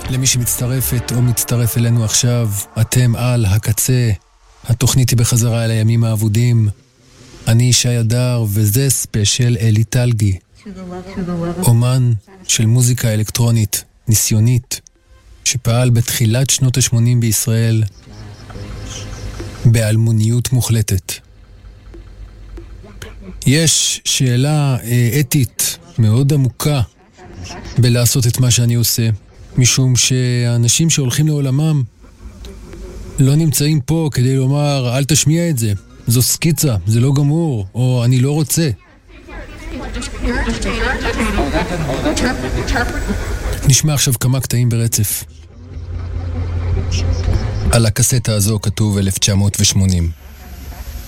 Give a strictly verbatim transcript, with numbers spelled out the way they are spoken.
למי שמצטרפת או מצטרף אלינו עכשיו, אתם על הקצה. התוכנית היא בחזרה אל הימים האבודים. אני ישי הדר, וזה ספיישל אלי טלגי, אומן של מוזיקה אלקטרונית ניסיונית שפעל בתחילת שנות ה-שמונים בישראל באלמוניות מוחלטת. יש שאלה אתית מאוד עמוקה בלעשות את מה שאני עושה, משום שהאנשים שהולכים לעולמם לא נמצאים פה כדי לומר אל תשמיע את זה, זו סקיצה, זה לא גמור, או אני לא רוצה. נשמע עכשיו כמה קטעים ברצף. על הקסטה הזו כתוב אלף תשע מאות ושמונים.